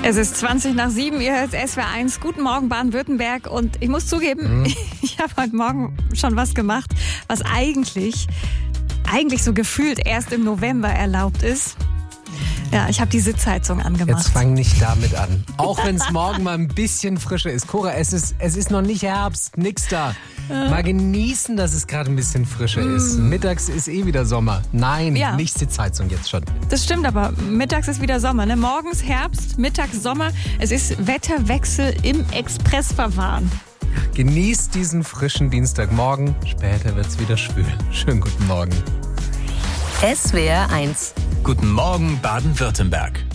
Es ist 20:20, ihr hört SWR 1. Guten Morgen Baden-Württemberg. Und ich muss zugeben, ich habe heute Morgen schon was gemacht, was eigentlich so gefühlt erst im November erlaubt ist. Ja, ich habe die Sitzheizung angemacht. Jetzt fang nicht damit an. Auch wenn es morgen mal ein bisschen frischer ist. Cora, es ist noch nicht Herbst, nix da. Mal genießen, dass es gerade ein bisschen frischer ist. Mittags ist wieder Sommer. Nein, Ja. nicht Sitzheizung jetzt schon. Das stimmt, aber mittags ist wieder Sommer. Ne? Morgens Herbst, mittags Sommer. Es ist Wetterwechsel im Expressverfahren. Genießt diesen frischen Dienstagmorgen. Später wird's wieder schwül. Schönen guten Morgen. SWR 1. Guten Morgen Baden-Württemberg.